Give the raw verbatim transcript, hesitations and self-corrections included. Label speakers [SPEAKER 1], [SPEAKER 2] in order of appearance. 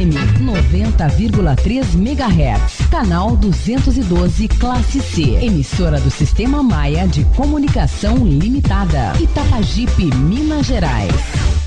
[SPEAKER 1] M, noventa vírgula três megahertz. Canal duzentos e doze, classe C. Emissora do Sistema Maia de Comunicação Limitada. Itapajipe, Minas Gerais.